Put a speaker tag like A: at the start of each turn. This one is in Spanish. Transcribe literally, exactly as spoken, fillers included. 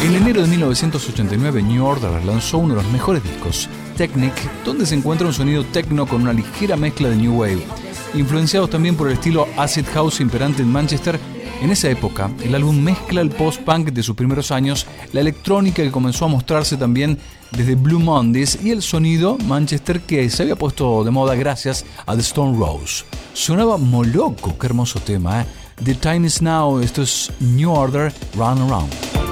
A: En enero de mil novecientos ochenta y nueve, New Order lanzó uno de los mejores discos, Technic, donde se encuentra un sonido techno con una ligera mezcla de New Wave, influenciados también por el estilo acid house imperante en Manchester. En esa época, el álbum mezcla el post-punk de sus primeros años, la electrónica que comenzó a mostrarse también desde Blue Mondays y el sonido Manchester que se había puesto de moda gracias a The Stone Roses. Sonaba moloco, qué hermoso tema, ¿eh? The Time Is Now, esto es New Order, Run Around.